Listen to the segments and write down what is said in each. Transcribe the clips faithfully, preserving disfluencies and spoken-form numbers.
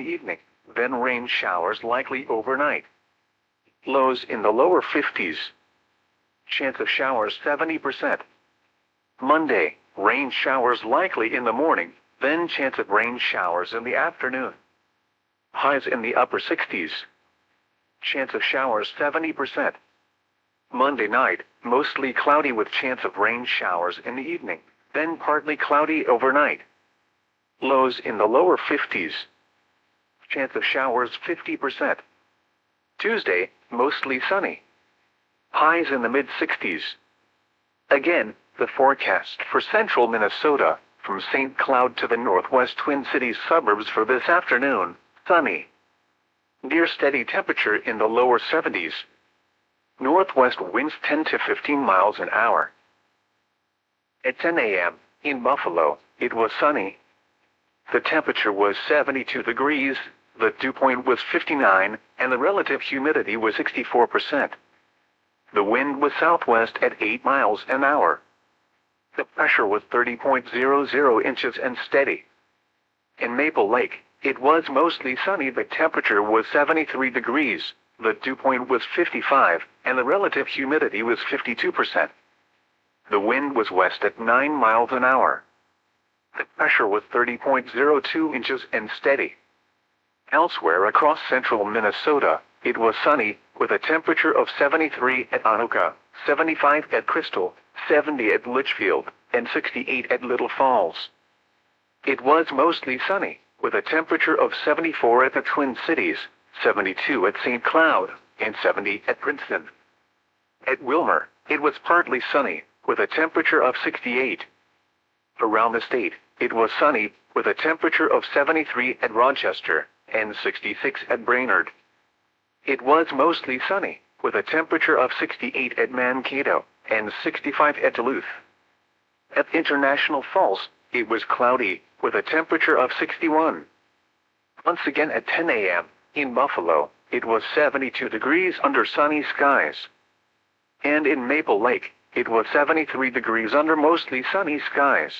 evening, then rain showers likely overnight. Lows in the lower fifties. Chance of showers seventy percent. Monday, rain showers likely in the morning, then chance of rain showers in the afternoon. Highs in the upper sixties. Chance of showers seventy percent. Monday night, mostly cloudy with chance of rain showers in the evening, then partly cloudy overnight. Lows in the lower fifties. Chance of showers fifty percent. Tuesday, mostly sunny. Highs in the mid-sixties. Again, the forecast for central Minnesota, from Saint Cloud to the northwest Twin Cities suburbs for this afternoon, sunny. Near steady temperature in the lower seventies. Northwest winds ten to fifteen miles an hour. At ten a m, in Buffalo, it was sunny. The temperature was seventy-two degrees, the dew point was fifty-nine, and the relative humidity was sixty-four percent. The wind was southwest at eight miles an hour. The pressure was thirty point zero zero inches and steady. In Maple Lake, it was mostly sunny. The temperature was seventy-three degrees, the dew point was fifty-five, and the relative humidity was fifty-two percent. The wind was west at nine miles an hour. The pressure was thirty point zero two inches and steady. Elsewhere across central Minnesota, it was sunny, with a temperature of seventy-three at Anoka, seventy-five at Crystal, seventy at Litchfield, and sixty-eight at Little Falls. It was mostly sunny, with a temperature of seventy-four at the Twin Cities, seventy-two at Saint Cloud, and seventy at Princeton. At Wilmer, it was partly sunny, with a temperature of sixty-eight. Around the state, it was sunny, with a temperature of seventy-three at Rochester, and sixty-six at Brainerd. It was mostly sunny, with a temperature of sixty-eight at Mankato, and sixty-five at Duluth. At International Falls, it was cloudy, with a temperature of sixty-one. Once again at ten a m, in Buffalo, it was seventy-two degrees under sunny skies. And in Maple Lake, it was seventy-three degrees under mostly sunny skies.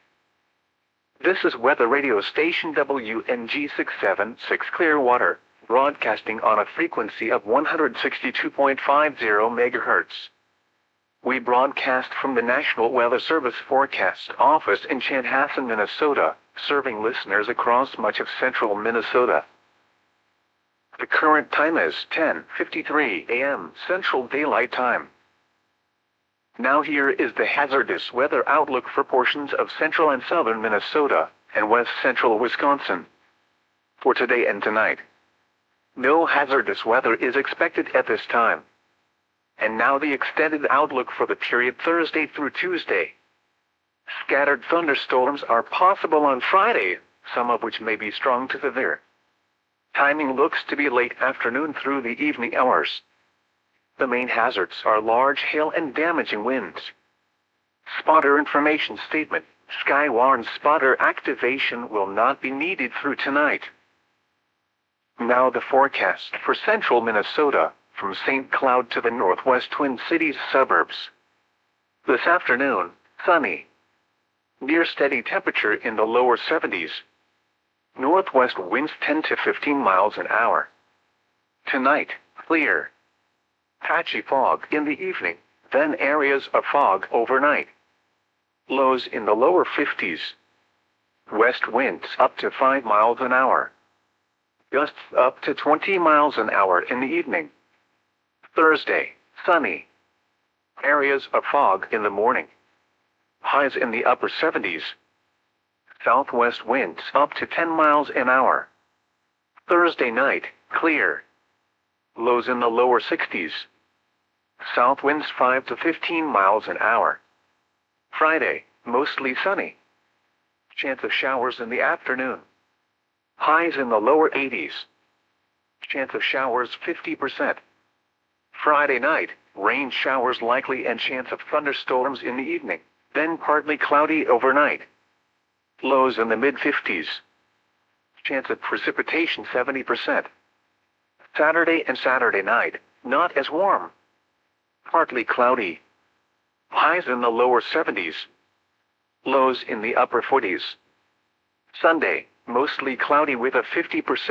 This is weather radio station W N G six seven six Clearwater, broadcasting on a frequency of one hundred sixty-two point five zero megahertz. We broadcast from the National Weather Service Forecast Office in Chanhassen, Minnesota, serving listeners across much of central Minnesota. The current time is ten fifty-three a m Central Daylight Time. Now here is the hazardous weather outlook for portions of central and southern Minnesota, and west central Wisconsin. For today and tonight, no hazardous weather is expected at this time. And now the extended outlook for the period Thursday through Tuesday. Scattered thunderstorms are possible on Friday, some of which may be strong to severe. Timing looks to be late afternoon through the evening hours. The main hazards are large hail and damaging winds. Spotter information statement: Skywarn spotter activation will not be needed through tonight. Now the forecast for central Minnesota, from Saint Cloud to the northwest Twin Cities suburbs. This afternoon, sunny. Near steady temperature in the lower seventies. Northwest winds ten to fifteen miles an hour. Tonight, clear. Patchy fog in the evening, then areas of fog overnight. Lows in the lower fifties. West winds up to five miles an hour. Gusts up to twenty miles an hour in the evening. Thursday, sunny. Areas of fog in the morning. Highs in the upper seventies. Southwest winds up to ten miles an hour. Thursday night, clear. Lows in the lower sixties. South winds five to fifteen miles an hour. Friday, mostly sunny. Chance of showers in the afternoon. Highs in the lower eighties. Chance of showers fifty percent. Friday night, rain showers likely and chance of thunderstorms in the evening, then partly cloudy overnight. Lows in the mid-fifties. Chance of precipitation seventy percent. Saturday and Saturday night, not as warm. Partly cloudy. Highs in the lower seventies. Lows in the upper forties. Sunday, mostly cloudy with a fifty percent